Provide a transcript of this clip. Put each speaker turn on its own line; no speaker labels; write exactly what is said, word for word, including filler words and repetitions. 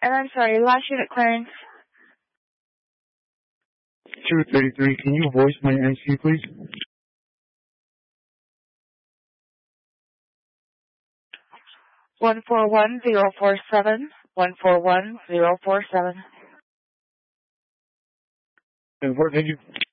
And I'm sorry, last unit clearance.
two thirty-three, can you voice my I C, please?
one four one zero four seven, one four one zero four seven.
And what did you...